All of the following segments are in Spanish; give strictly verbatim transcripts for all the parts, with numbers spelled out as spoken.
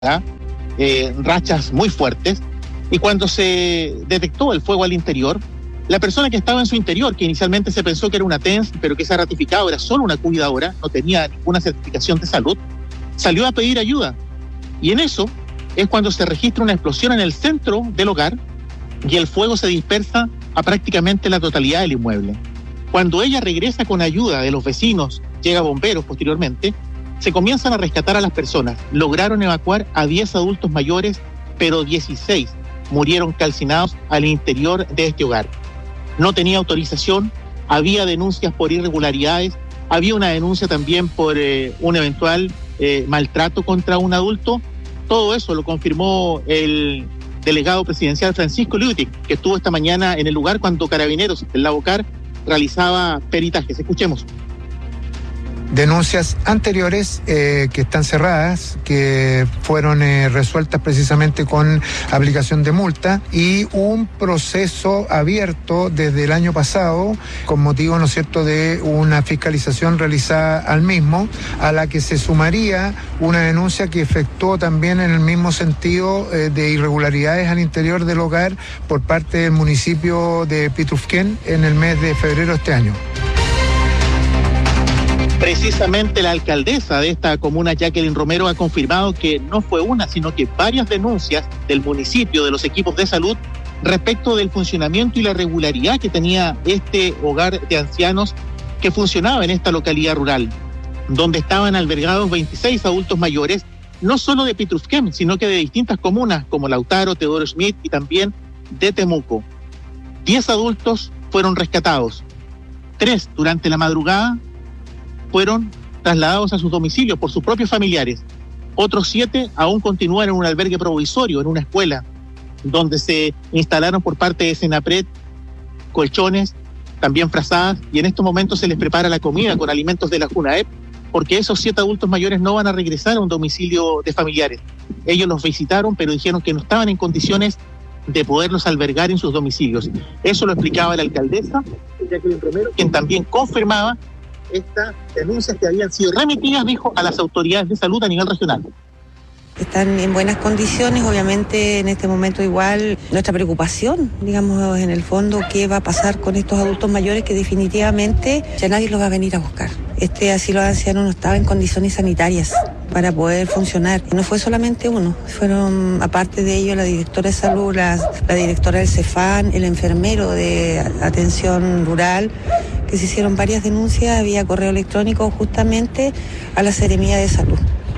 eh, rachas muy fuertes, y cuando se detectó el fuego al interior, la persona que estaba en su interior, que inicialmente se pensó que era una T E N S, pero que se ha ratificado era solo una cuidadora, no tenía ninguna certificación de salud, salió a pedir ayuda. Y en eso es cuando se registra una explosión en el centro del hogar y el fuego se dispersa a prácticamente la totalidad del inmueble. Cuando ella regresa con ayuda de los vecinos, llega bomberos posteriormente, se comienzan a rescatar a las personas. Lograron evacuar a diez adultos mayores, pero dieciséis murieron calcinados al interior de este hogar. No tenía autorización, había denuncias por irregularidades, había una denuncia también por eh, un eventual eh, maltrato contra un adulto. Todo eso lo confirmó el delegado presidencial Francisco Liutic, que estuvo esta mañana en el lugar cuando Carabineros del Laucar realizaba peritajes. Escuchemos. Denuncias anteriores eh, que están cerradas, que fueron eh, resueltas precisamente con aplicación de multa, y un proceso abierto desde el año pasado con motivo, ¿no es cierto?, de una fiscalización realizada al mismo, a la que se sumaría una denuncia que efectuó también en el mismo sentido eh, de irregularidades al interior del hogar por parte del municipio de Pitrufquén en el mes de febrero de este año. Precisamente la alcaldesa de esta comuna, Jacqueline Romero, ha confirmado que no fue una, sino que varias denuncias del municipio, de los equipos de salud, respecto del funcionamiento y la regularidad que tenía este hogar de ancianos que funcionaba en esta localidad rural, donde estaban albergados veintiséis adultos mayores, no solo de Pitrufquén, sino que de distintas comunas como Lautaro, Teodoro Schmidt y también de Temuco. Diez adultos fueron rescatados, tres durante la madrugada fueron trasladados a sus domicilios por sus propios familiares. Otros siete aún continúan en un albergue provisorio, en una escuela, donde se instalaron por parte de Senapred colchones, también frazadas, y en estos momentos se les prepara la comida con alimentos de la Junaep, porque esos siete adultos mayores no van a regresar a un domicilio de familiares. Ellos los visitaron, pero dijeron que no estaban en condiciones de poderlos albergar en sus domicilios. Eso lo explicaba la alcaldesa, Jacqueline Romero, quien también confirmaba estas denuncias que habían sido remitidas, dijo, a las autoridades de salud a nivel regional. Están en buenas condiciones, obviamente en este momento igual nuestra preocupación, digamos, en el fondo, qué va a pasar con estos adultos mayores que definitivamente ya nadie los va a venir a buscar. Este asilo de ancianos no estaba en condiciones sanitarias para poder funcionar. Y no fue solamente uno, fueron aparte de ello la directora de salud, la, la directora del CEFAN, el enfermero de atención rural, que se hicieron varias denuncias vía correo electrónico justamente a la Seremía de Salud.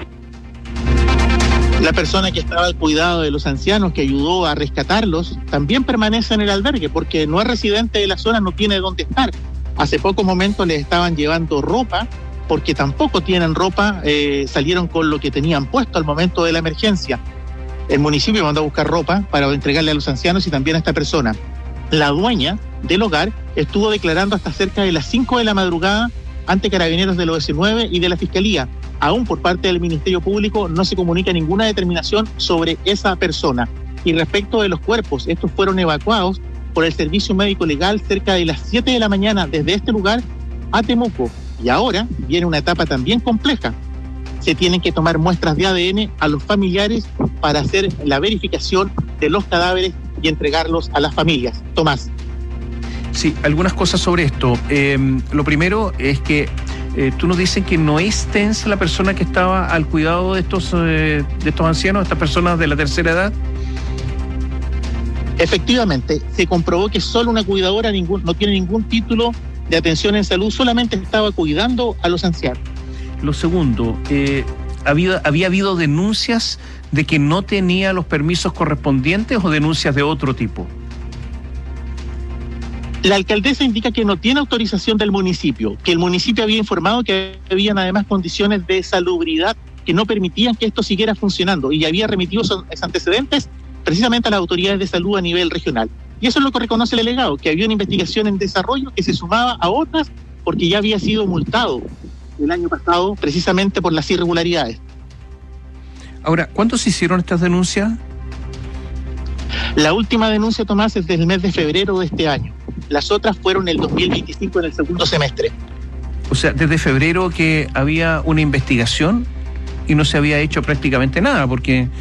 La persona que estaba al cuidado de los ancianos, que ayudó a rescatarlos, también permanece en el albergue porque no es residente de la zona, no tiene dónde estar. Hace pocos momentos les estaban llevando ropa porque tampoco tienen ropa, eh, salieron con lo que tenían puesto al momento de la emergencia. El municipio mandó a buscar ropa para entregarle a los ancianos y también a esta persona. La dueña del hogar estuvo declarando hasta cerca de las cinco de la madrugada ante Carabineros del O S nueve y de la Fiscalía. Aún por parte del Ministerio Público no se comunica ninguna determinación sobre esa persona. Y respecto de los cuerpos, estos fueron evacuados por el Servicio Médico Legal cerca de las siete de la mañana desde este lugar a Temuco. Y ahora viene una etapa también compleja. Se tienen que tomar muestras de A D N a los familiares para hacer la verificación de los cadáveres y entregarlos a las familias. Tomás. Sí, algunas cosas sobre esto. Eh, lo primero es que eh, tú nos dices que no es T E N S la persona que estaba al cuidado de estos, eh, de estos ancianos, estas personas de la tercera edad. Efectivamente, se comprobó que solo una cuidadora ningún, no tiene ningún título de atención en salud, solamente estaba cuidando a los ancianos. Lo segundo, eh, ¿había, ¿había habido denuncias de que no tenía los permisos correspondientes o denuncias de otro tipo? La alcaldesa indica que no tiene autorización del municipio, que el municipio había informado que habían además condiciones de salubridad que no permitían que esto siguiera funcionando y había remitido esos antecedentes precisamente a las autoridades de salud a nivel regional. Y eso es lo que reconoce el delegado, que había una investigación en desarrollo que se sumaba a otras porque ya había sido multado el año pasado precisamente por las irregularidades. Ahora, ¿cuándo se hicieron estas denuncias? La última denuncia, Tomás, es del mes de febrero de este año. Las otras fueron el dos mil veinticinco en el segundo semestre. O sea, desde febrero que había una investigación. y no se había hecho prácticamente nada, porque